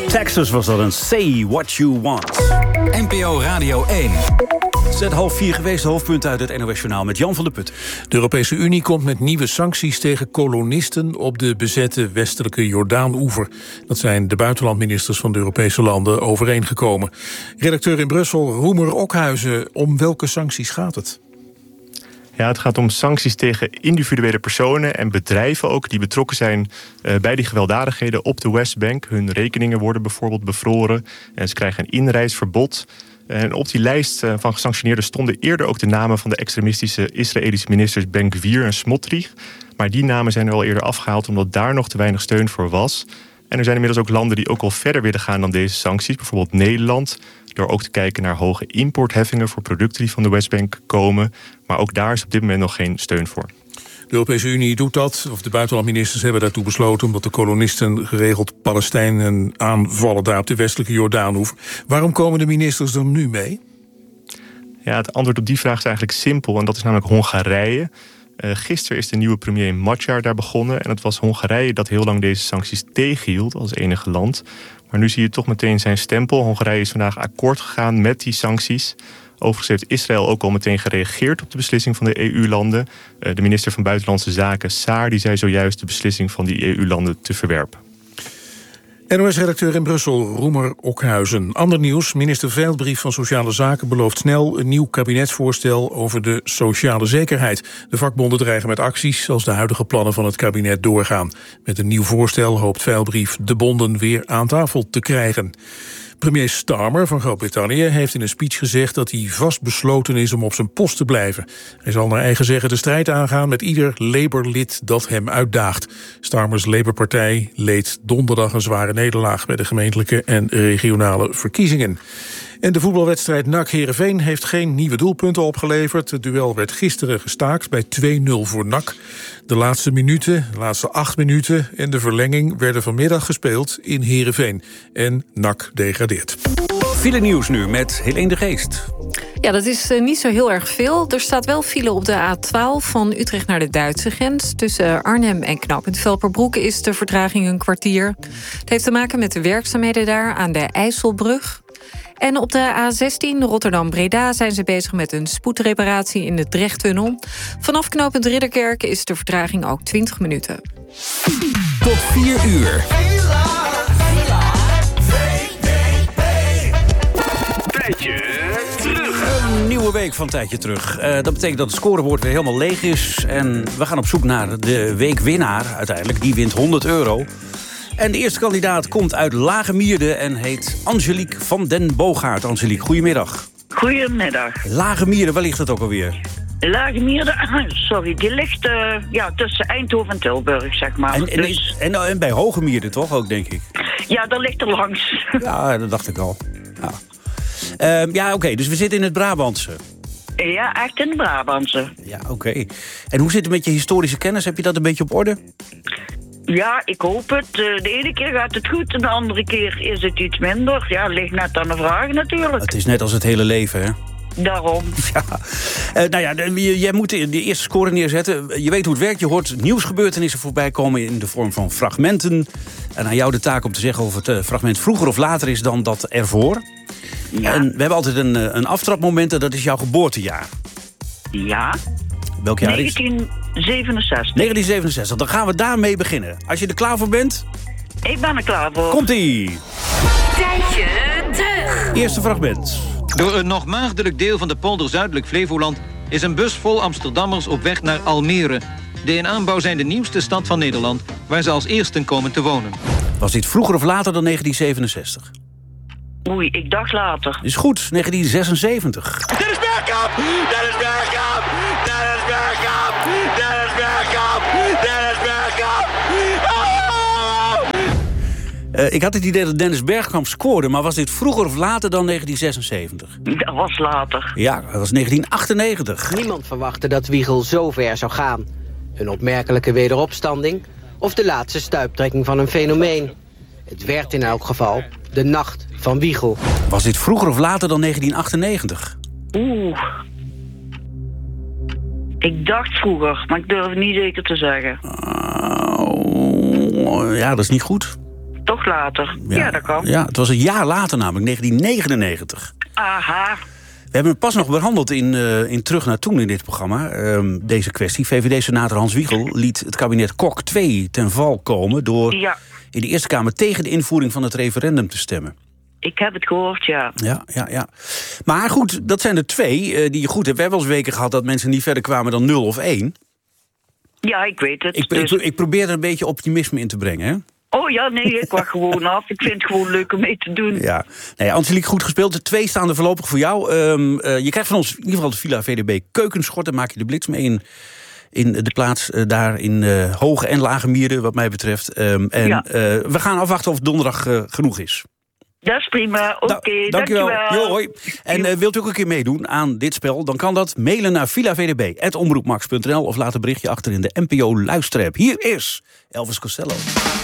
Texas was dat een Say What You Want. NPO Radio 1. Het is 3:30 geweest, de hoofdpunten uit het NOS-journaal met Jan van der Putten. De Europese Unie komt met nieuwe sancties tegen kolonisten op de bezette westelijke Jordaan-oever. Dat zijn de buitenlandministers van de Europese landen overeengekomen. Redacteur in Brussel, Roemer Okhuizen, om welke sancties gaat het? Ja, het gaat om sancties tegen individuele personen en bedrijven ook die betrokken zijn bij die gewelddadigheden op de Westbank. Hun rekeningen worden bijvoorbeeld bevroren en ze krijgen een inreisverbod. En op die lijst van gesanctioneerden stonden eerder ook de namen van de extremistische Israëlische ministers Ben-Gvir en Smotrich. Maar die namen zijn er al eerder afgehaald omdat daar nog te weinig steun voor was. En er zijn inmiddels ook landen die ook al verder willen gaan dan deze sancties. Bijvoorbeeld Nederland, door ook te kijken naar hoge importheffingen voor producten die van de Westbank komen. Maar ook daar is op dit moment nog geen steun voor. De Europese Unie doet dat, of de buitenlandministers hebben daartoe besloten, omdat de kolonisten geregeld Palestijnen aanvallen daar op de westelijke Jordaanoever. Waarom komen de ministers er nu mee? Ja, het antwoord op die vraag is eigenlijk simpel, en dat is namelijk Hongarije. Gisteren is de nieuwe premier Magyar daar begonnen. En het was Hongarije dat heel lang deze sancties tegenhield als enige land. Maar nu zie je toch meteen zijn stempel. Hongarije is vandaag akkoord gegaan met die sancties. Overigens heeft Israël ook al meteen gereageerd op de beslissing van de EU-landen. De minister van Buitenlandse Zaken, Saar, die zei zojuist de beslissing van die EU-landen te verwerpen. NOS-redacteur in Brussel, Roemer Okhuizen. Ander nieuws, minister Veldbrief van Sociale Zaken belooft snel een nieuw kabinetsvoorstel over de sociale zekerheid. De vakbonden dreigen met acties als de huidige plannen van het kabinet doorgaan. Met een nieuw voorstel hoopt Veldbrief de bonden weer aan tafel te krijgen. Premier Starmer van Groot-Brittannië heeft in een speech gezegd dat hij vastbesloten is om op zijn post te blijven. Hij zal naar eigen zeggen de strijd aangaan met ieder Labour-lid dat hem uitdaagt. Starmers Labour-partij leed donderdag een zware nederlaag bij de gemeentelijke en regionale verkiezingen. En de voetbalwedstrijd NAC-Heerenveen heeft geen nieuwe doelpunten opgeleverd. Het duel werd gisteren gestaakt bij 2-0 voor NAC. De laatste 8 minuten en de verlenging werden vanmiddag gespeeld in Heerenveen. En NAC degradeert. File nieuws nu met Helene de Geest. Ja, dat is niet zo heel erg veel. Er staat wel file op de A12 van Utrecht naar de Duitse grens. Tussen Arnhem en knooppunt Velperbroek is de vertraging een kwartier. Het heeft te maken met de werkzaamheden daar aan de IJsselbrug. En op de A16 Rotterdam-Breda zijn ze bezig met een spoedreparatie in de Drechttunnel. Vanaf knooppunt Ridderkerk is de vertraging ook 20 minuten. Tot 4 uur. Tijdje terug. Een nieuwe week van Tijdje terug. Dat betekent dat het scorebord weer helemaal leeg is. En we gaan op zoek naar de weekwinnaar uiteindelijk. Die wint €100. En de eerste kandidaat komt uit Lagemierde en heet Angelique van den Boogaard. Angelique, goedemiddag. Goedemiddag. Lagemierde, waar ligt dat ook alweer? Lagemierde, die ligt tussen Eindhoven en Tilburg, zeg maar. En bij Hogemierde toch ook, denk ik? Ja, dat ligt er langs. Ja, dat dacht ik al. Ja, oké, dus we zitten in het Brabantse. Ja, echt in het Brabantse. Ja, oké. En hoe zit het met je historische kennis? Heb je dat een beetje op orde? Ja, ik hoop het. De ene keer gaat het goed en de andere keer is het iets minder. Ja, ligt net aan de vraag natuurlijk. Het is net als het hele leven, hè? Daarom. Ja. Jij moet de eerste score neerzetten. Je weet hoe het werkt. Je hoort nieuwsgebeurtenissen voorbij komen in de vorm van fragmenten. En aan jou de taak om te zeggen of het fragment vroeger of later is dan dat ervoor. Ja. En we hebben altijd een aftrapmoment en dat is jouw geboortejaar. Ja. Welk jaar 1967. 1967, dan gaan we daarmee beginnen. Als je er klaar voor bent... Ik ben er klaar voor. Komt-ie! Tijdje terug. Eerste fragment. Door een nog maagdelijk deel van de polder zuidelijk Flevoland is een bus vol Amsterdammers op weg naar Almere. De in aanbouw zijn de nieuwste stad van Nederland, waar ze als eersten komen te wonen. Was dit vroeger of later dan 1967? Oei, ik dacht later. Is goed, 1976. Dennis Bergkamp! Dennis Bergkamp! Dennis Bergkamp! Dennis Bergkamp! Dennis Bergkamp! Oh! Ik had het idee dat Dennis Bergkamp scoorde, maar was dit vroeger of later dan 1976? Dat was later. Ja, dat was 1998. Niemand verwachtte dat Wiegel zo ver zou gaan. Een opmerkelijke wederopstanding of de laatste stuiptrekking van een fenomeen. Het werd in elk geval de nacht van Wiegel. Was dit vroeger of later dan 1998? Ik dacht vroeger, maar ik durf het niet zeker te zeggen. Ja, dat is niet goed. Toch nog later. Ja, dat kan. Ja, het was een jaar later namelijk, 1999. Aha. We hebben het pas nog behandeld in Terug naar Toen in dit programma. Deze kwestie. VVD-senator Hans Wiegel liet het kabinet Kok 2 ten val komen... door in de Eerste Kamer tegen de invoering van het referendum te stemmen. Ik heb het gehoord, ja. Ja. Maar goed, dat zijn er 2 die je goed hebt. We hebben wel eens weken gehad dat mensen niet verder kwamen dan 0 of 1. Ja, ik weet het. Ik probeer er een beetje optimisme in te brengen, hè? Oh ja, nee, ik wacht gewoon af. Ik vind het gewoon leuk om mee te doen. Ja. Nee, Angelique, goed gespeeld. De 2 staan er voorlopig voor jou. Je krijgt van ons in ieder geval de Villa VDB keukenschort. Dan maak je de blitz mee in de plaats daar in Hoge en Lage Mieren, wat mij betreft. We gaan afwachten of het donderdag genoeg is. Dat is prima. Oké, dankjewel. Jo, hoi. En wilt u ook een keer meedoen aan dit spel? Dan kan dat. Mailen naar villavdb@omroepmax.nl of laat een berichtje achter in de NPO Luisterapp. Hier is Elvis Costello.